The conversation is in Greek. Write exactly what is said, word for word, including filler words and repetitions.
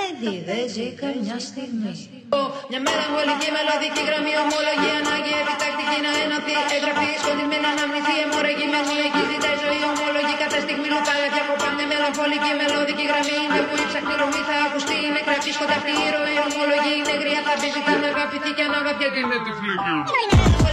παιδί δεν ζει καμιά στιγμή. Μια μελαγχολική μελωδική γραμμή, ομολογία ανάγκη επιτακτική να ενωθεί. Εγγραφή σκοτεινή να αναμνηθεί. Αιμορραγή με ομολογική ζητάει ζωή. Ομολογή κάθε στιγμή λουκάλα διακοπά. Μια μελαγχολική μελωδική γραμμή είναι που η ψαχνή ρομή θα ακουστεί. Είναι κρατή σκοτεινή ροή. Ομολογή είναι γριά θα πει ζητάμε αγαπητή και αναγαπιέται είναι τυφλή.